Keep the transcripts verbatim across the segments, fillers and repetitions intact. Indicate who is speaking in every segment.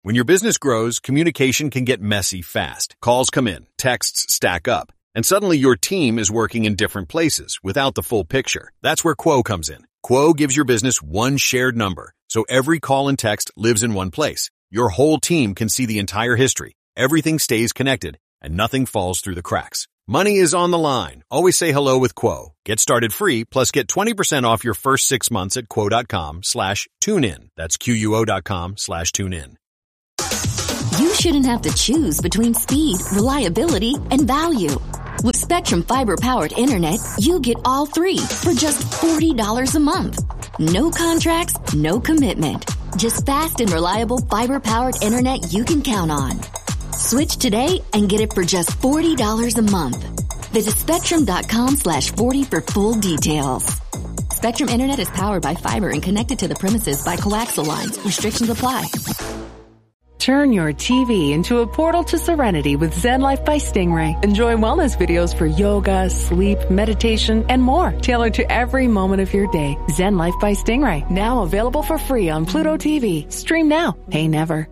Speaker 1: When your business grows, communication can get messy fast. Calls come in, texts stack up, and suddenly your team is working in different places without the full picture. That's where Quo comes in. Quo gives your business one shared number, so every call and text lives in one place. Your whole team can see the entire history. Everything stays connected, and nothing falls through the cracks. Money is on the line. Always say hello with Quo. Get started free, plus get twenty percent off your first six months at quo.com slash tune in. That's Q-U-O dot com slash tune in.
Speaker 2: You shouldn't have to choose between speed, reliability, and value. With Spectrum Fiber-powered internet, you get all three for just forty dollars a month. No contracts, no commitment. Just fast and reliable fiber-powered internet you can count on. Switch today and get it for just forty dollars a month. Visit spectrum.com slash 40 for full details. Spectrum Internet is powered by fiber and connected to the premises by coaxial lines. Restrictions apply.
Speaker 3: Turn your T V into a portal to serenity with Zen Life by Stingray. Enjoy wellness videos for yoga, sleep, meditation, and more, tailored to every moment of your day. Zen Life by Stingray, now available for free on Pluto T V. Stream now, pay never.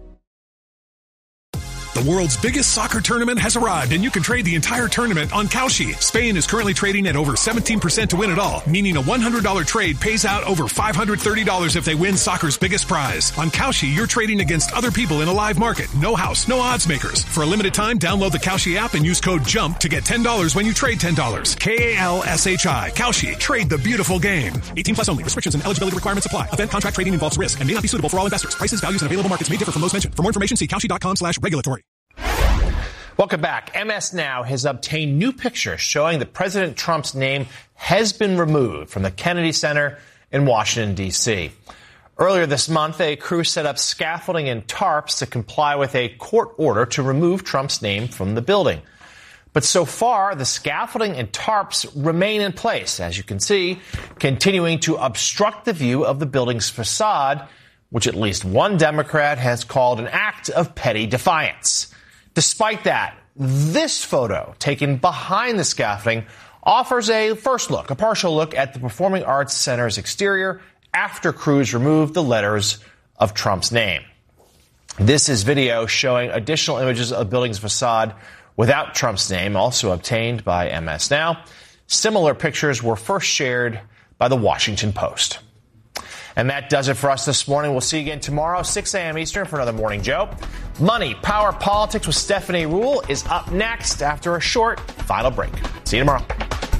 Speaker 4: The world's biggest soccer tournament has arrived, and you can trade the entire tournament on Kalshi. Spain is currently trading at over seventeen percent to win it all, meaning a one hundred dollars trade pays out over five hundred thirty dollars if they win soccer's biggest prize. On Kalshi, you're trading against other people in a live market. No house, no odds makers. For a limited time, download the Kalshi app and use code JUMP to get ten dollars when you trade ten dollars. K A L S H I. Kalshi. Trade the beautiful game. eighteen plus only. Restrictions and eligibility requirements apply. Event contract trading involves risk and may not be suitable for all investors. Prices, values, and available markets may differ from those mentioned. For more information, see kalshi.com slash regulatory.
Speaker 5: Welcome back. M S Now has obtained new pictures showing that President Trump's name has been removed from the Kennedy Center in Washington, D C Earlier this month, a crew set up scaffolding and tarps to comply with a court order to remove Trump's name from the building. But so far, the scaffolding and tarps remain in place, as you can see, continuing to obstruct the view of the building's facade, which at least one Democrat has called an act of petty defiance. Despite that, this photo taken behind the scaffolding offers a first look, a partial look at the Performing Arts Center's exterior after crews removed the letters of Trump's name. This is video showing additional images of the building's facade without Trump's name, also obtained by M S Now. Similar pictures were first shared by the Washington Post. And that does it for us this morning. We'll see you again tomorrow, six a.m. Eastern, for another Morning Joe. Money, Power, Politics with Stephanie Ruhle is up next after a short final break. See you tomorrow.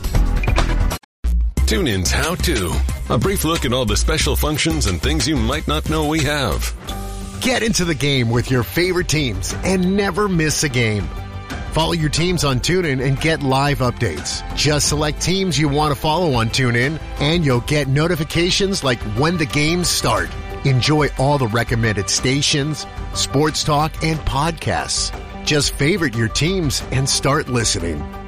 Speaker 6: TuneIn's How To. A brief look at all the special functions and things you might not know we have.
Speaker 7: Get into the game with your favorite teams and never miss a game. Follow your teams on TuneIn and get live updates. Just select teams you want to follow on TuneIn, and you'll get notifications like when the games start. Enjoy all the recommended stations, sports talk, and podcasts. Just favorite your teams and start listening.